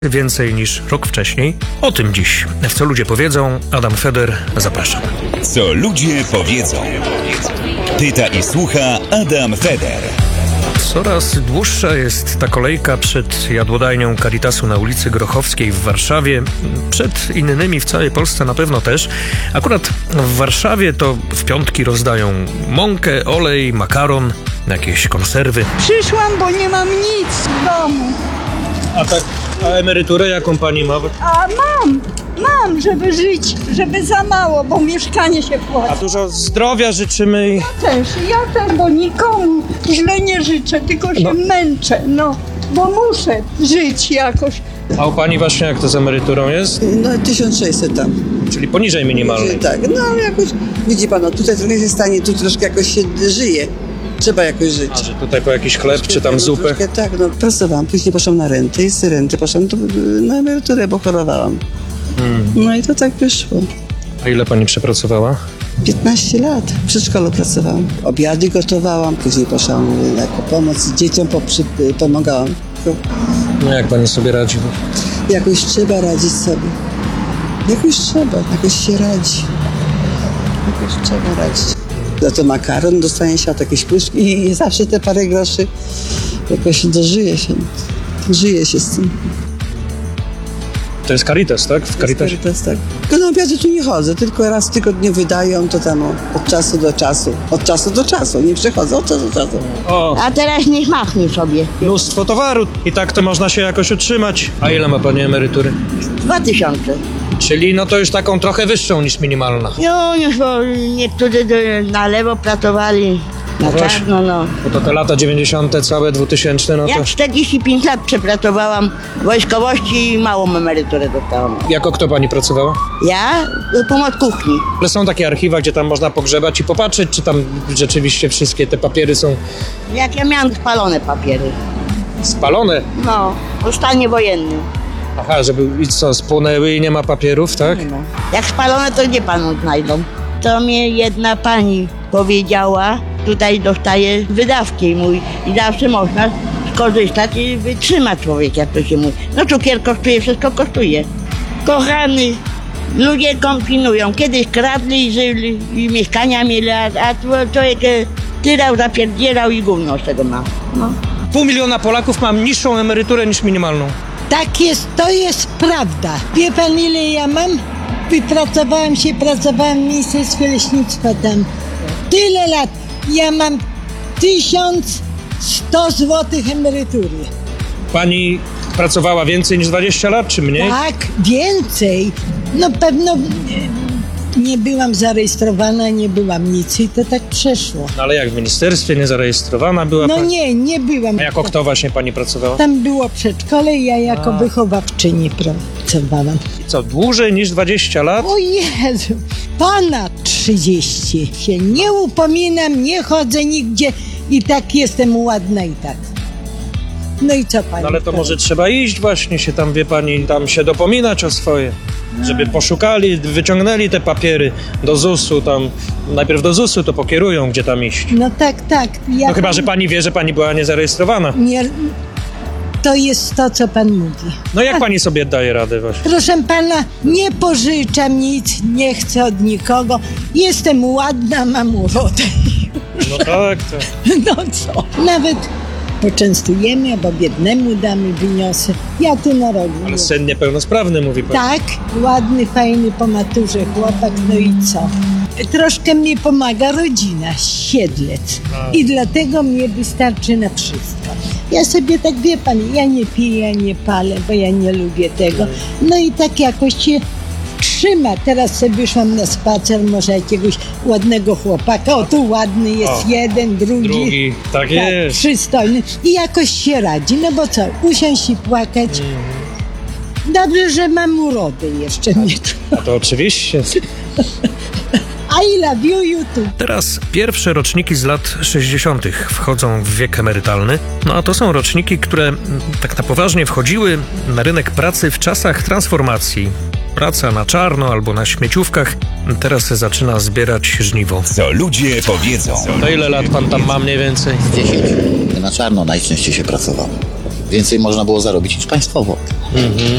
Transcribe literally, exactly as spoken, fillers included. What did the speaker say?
Więcej niż rok wcześniej. O tym dziś. W Co ludzie powiedzą, Adam Feder, zapraszam. Co ludzie powiedzą. Pyta i słucha Adam Feder. Coraz dłuższa jest ta kolejka przed jadłodajnią Caritasu na ulicy Grochowskiej w Warszawie. Przed innymi w całej Polsce na pewno też. Akurat w Warszawie to w piątki rozdają mąkę, olej, makaron, jakieś konserwy. Przyszłam, bo nie mam nic w domu. A tak, a emeryturę jaką pani ma? A mam, mam, żeby żyć, żeby za mało, bo mieszkanie się A płaci. dużo zdrowia życzymy i... Ja też, ja też, bo nikomu źle nie życzę, tylko się No. męczę, no. Bo muszę żyć jakoś. A u pani właśnie jak to z emeryturą jest? No tysiąc sześćset tam. Czyli poniżej minimalnej. Tak, no ale jakoś, widzi pan, no tutaj trochę się stanie, tu troszkę jakoś się żyje. Trzeba jakoś żyć. A że tutaj po jakiś chleb czy tam No, zupę? troszkę tak, no pracowałam, później poszłam na rentę i z renty poszłam to, na emeryturę, bo chorowałam. Hmm. No i to tak wyszło. A ile pani przepracowała? piętnaście lat w przedszkolu pracowałam. Obiady gotowałam, później poszłam jako pomoc dzieciom, poprzy, pomagałam. No jak pani sobie radzi? Jakoś trzeba radzić sobie. Jakoś trzeba, jakoś się radzi. Jakoś trzeba radzić. Za to makaron dostaje się od jakiejś puszki i zawsze te parę groszy jakoś dożyje się. Żyje się z tym. To jest Caritas, tak? W Caritasie? To jest tak. Tylko na obiady tu nie chodzę, tylko raz w tygodniu wydają, to tam o, od czasu do czasu. Od czasu do czasu, nie przychodzę, od czasu do czasu. O, A teraz niech machnie sobie. mnóstwo towaru i tak to można się jakoś utrzymać. A ile ma pani emerytury? Dwa tysiące. Czyli no to już taką trochę wyższą niż minimalna. No już bo niektórzy do- na lewo pracowali, na No właśnie. czarno, no. Bo to te lata dziewięćdziesiąte, całe dwutysięczne, no to... Ja czterdzieści pięć lat przepracowałam w wojskowości i małą emeryturę dostałam. Jako kto pani pracowała? Ja y, pomoc kuchni. Ale są takie archiwa, gdzie tam można pogrzebać i popatrzeć, czy tam rzeczywiście wszystkie te papiery są Jak ja miałam spalone papiery. spalone. No, o stanie wojennym. Aha, żeby i co, spłonęły i nie ma papierów, tak? Nie ma. Jak spalone, to gdzie panu znajdą? To mnie jedna pani powiedziała, tutaj dostaje wydawki i mówi, i zawsze można skorzystać i wytrzyma człowiek, jak to się mówi. No cukier kosztuje, wszystko kosztuje. Kochany, ludzie kombinują. Kiedyś kradli i żyli, i mieszkania mieli, a, a człowiek e, tyrał, zapierdzielał i gówno z tego ma. No. Pół miliona Polaków ma niższą emeryturę niż minimalną. Tak jest, to jest prawda. Wie pan, ile ja mam? Wypracowałam się, pracowałam w Ministerstwie Leśnictwa tam. Tyle lat. Ja mam tysiąc sto złotych emerytury. Pani pracowała więcej niż dwadzieścia lat, czy mniej? Tak, więcej. No pewno e, nie byłam zarejestrowana, nie byłam nic i to tak przeszło. No ale jak w ministerstwie niezarejestrowana była No pani? nie, nie byłam. A jako kto właśnie pani pracowała? Tam było przedszkole i ja jako A. wychowawczyni pracowałam. Co, dłużej niż dwadzieścia lat? O Jezu, ponad trzydzieści. Się nie upominam, nie chodzę nigdzie i tak jestem ładna i tak. No i co pani? No ale to powie? może trzeba iść właśnie się tam, wie pani, tam się dopominać o swoje. Żeby poszukali, wyciągnęli te papiery do zusu tam. Najpierw do zusu to pokierują, gdzie tam iść. No tak, tak. Ja No chyba, że pani wie, że pani była niezarejestrowana. nie, to jest to, co pan mówi. No jak pani sobie daje radę właśnie? Proszę pana, nie pożyczam nic, nie chcę od nikogo. Jestem ładna, mam urodę. No tak, to... No co? Nawet poczęstujemy, albo biednemu damy, wyniosę. Ja tu narodziłem. Ale sen niepełnosprawny, mówi pani. Tak, ładny, fajny po maturze chłopak, no i co? Troszkę mi pomaga rodzina, Siedlec. I dlatego mnie wystarczy na wszystko. Ja sobie tak, wie pan, ja nie piję, ja nie palę, bo ja nie lubię tego. No i tak jakoś się trzyma. Teraz sobie wyszłam na spacer, może jakiegoś ładnego chłopaka. O, tu ładny jest O, jeden, drugi. drugi, tak jest. Przystojny. I jakoś się radzi. No bo co, usiąść i płakać. Dobrze, że mam urodę jeszcze mnie tu. A to oczywiście. I love you, YouTube. Teraz pierwsze roczniki z lat sześćdziesiątych wchodzą w wiek emerytalny. No a to są roczniki, które mm, tak na poważnie wchodziły na rynek pracy w czasach transformacji. Praca na czarno albo na śmieciówkach teraz zaczyna zbierać żniwo. Co ludzie powiedzą. To ile lat pan tam ma mniej więcej? dziesięć. Na czarno najczęściej się pracowało. więcej można było zarobić niż państwowo.